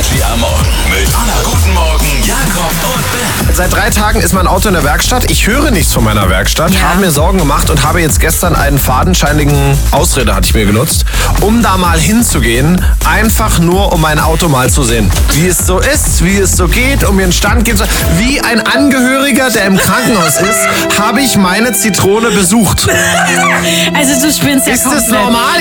Energy am Morgen mit Anna. Guten Morgen, Jakob und Ben. Seit 3 Tagen ist mein Auto in der Werkstatt. Ich höre nichts von meiner Werkstatt, habe mir Sorgen gemacht und habe jetzt gestern einen fadenscheinigen Ausrede, hatte ich mir genutzt, um da mal hinzugehen, einfach nur um mein Auto mal zu sehen. Wie es so ist, wie es so geht, um mir einen Stand geben zu. Wie ein Angehöriger, der im Krankenhaus ist, habe ich meine Zitrone besucht. Also du spinnst ja Ist komplett. das normal?